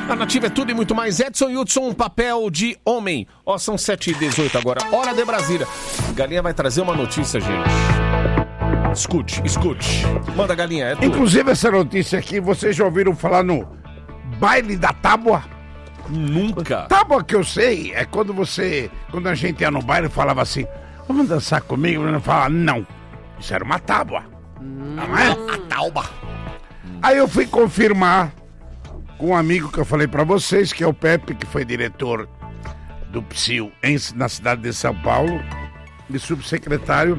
A Nativa é tudo e muito mais. Edson Hudson, um papel de homem. Ó, são 7h18 agora. Hora de Brasília. Galinha vai trazer uma notícia, gente. Escute. Manda, Galinha, é tudo. Inclusive, essa notícia aqui, vocês já ouviram falar no baile da tábua? Nunca. Tábua que eu sei é quando a gente ia no baile e falava assim, vamos dançar comigo? E fala, não, isso era uma tábua. Não é? A tábua. Aí eu fui confirmar com um amigo que eu falei pra vocês, que é o Pepe, que foi diretor do PSIL na cidade de São Paulo, e subsecretário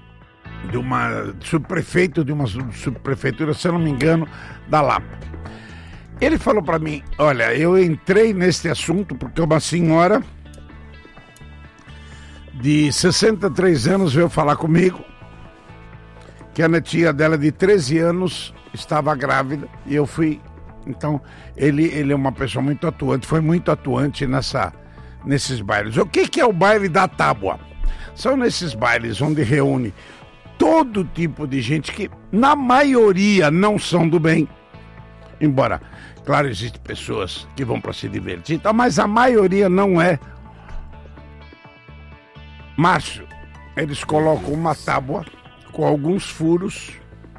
subprefeito de uma subprefeitura, se eu não me engano, da Lapa. Ele falou pra mim, olha, eu entrei nesse assunto porque uma senhora de 63 anos veio falar comigo que a netinha dela de 13 anos estava grávida e eu fui. Então, ele é uma pessoa muito atuante, foi muito atuante nesses bailes. O que é o baile da tábua? São nesses bailes onde reúne todo tipo de gente que, na maioria, não são do bem. Embora, claro, existem pessoas que vão para se divertir, mas a maioria não é. Márcio, eles colocam uma tábua com alguns furos.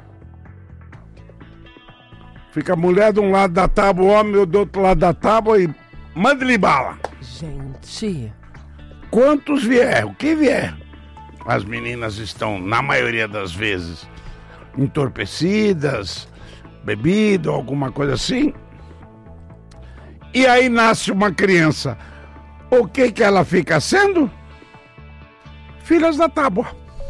Fica a mulher de um lado da tábua, o homem do outro lado da tábua e manda-lhe bala. Gente. Quantos vier? O que vier? As meninas estão, na maioria das vezes, entorpecidas, bebido, alguma coisa assim. E aí nasce uma criança. O que ela fica sendo? Filhas da tábua.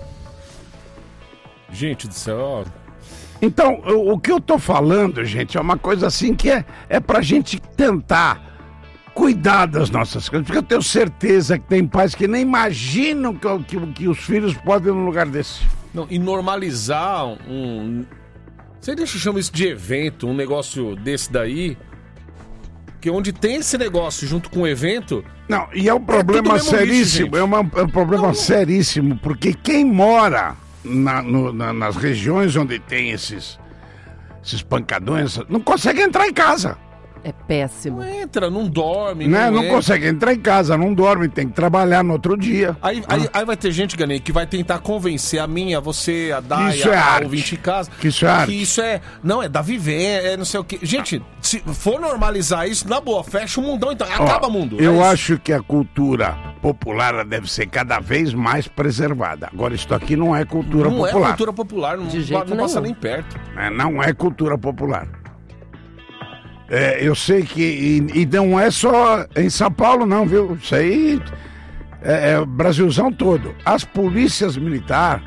Gente do céu. Então, o que eu tô falando, gente, é uma coisa assim que é pra gente tentar cuidar das nossas coisas, porque eu tenho certeza que tem pais que nem imaginam que os filhos podem ir num lugar desse. Não, e normalizar Você deixa eu chamar isso de evento, um negócio desse daí, que onde tem esse negócio junto com o evento... Não, e é um problema seríssimo, é um problema seríssimo, porque quem mora nas regiões onde tem esses pancadões, não consegue entrar em casa. É péssimo. Não entra, não dorme. Não consegue entrar em casa, não dorme, tem que trabalhar no outro dia. Aí vai ter gente, Ganei, que vai tentar convencer a mim, a você, a Dai, isso é arte. ouvinte em casa. Que isso é arte. Que isso é... Não, é da vivência, é não sei o quê. Gente, se for normalizar isso, na boa, fecha o mundão, então. Acaba o mundo. Eu acho que a cultura popular ela deve ser cada vez mais preservada. Agora, isso aqui não é cultura popular. Não é cultura popular, não passa nem perto. Não é cultura popular. Eu sei que... E não é só em São Paulo, não, viu? Isso aí é o Brasilzão todo. As polícias militares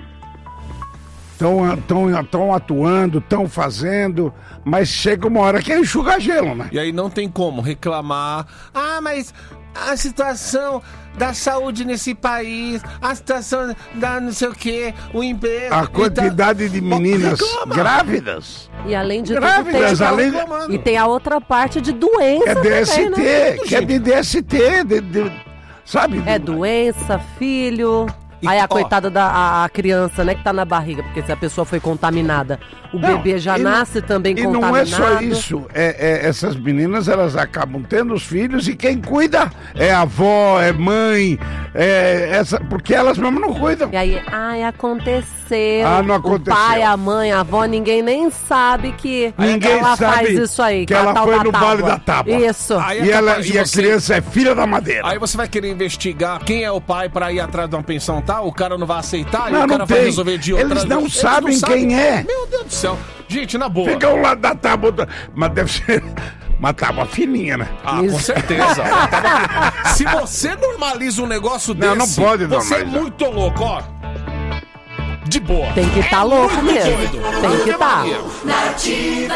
estão atuando, estão fazendo, mas chega uma hora que é enxugar gelo, né? E aí não tem como reclamar. Ah, mas a situação da saúde nesse país, a situação da não sei o que, o emprego... A quantidade de meninas grávidas. E além de grávidas, tudo, tem a outra parte de doença. É DST, também, né? que é de DST, sabe? É doença, filho... Aí a coitada da criança, né, que tá na barriga, porque se a pessoa foi contaminada, o bebê já nasce também contaminado. E não é só isso, essas meninas, elas acabam tendo os filhos e quem cuida é a avó, é mãe, porque elas mesmo não cuidam. E aí, aconteceu. Não aconteceu. O pai, a mãe, a avó, ninguém nem sabe que ela faz isso aí. Que ela foi no baile da tábua. Isso. E a criança é filha da madeira. Aí você vai querer investigar quem é o pai pra ir atrás de uma pensão, tá? O cara não vai aceitar não, e o cara vai resolver de outra... Eles não sabem quem é. Meu Deus do céu. Gente, na boa. Fica ao lado da tábua, mas deve ser uma tábua fininha, né? Com certeza. Se você normaliza um negócio desse... Não pode normalizar. Você é muito louco, ó. De boa. Tem que estar louco mesmo. Doido. Tem que estar. Nativa.